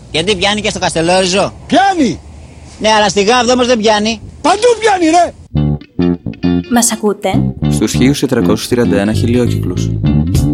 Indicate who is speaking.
Speaker 1: Γιατί πιάνει και στο Καστελόριζο?
Speaker 2: Πιάνει!
Speaker 1: Ναι, αλλά στη Γάβδο όμως δεν πιάνει.
Speaker 2: Παντού πιάνει, ρε!
Speaker 3: Μας ακούτε?
Speaker 4: Στους 1431 χιλιόκυκλους.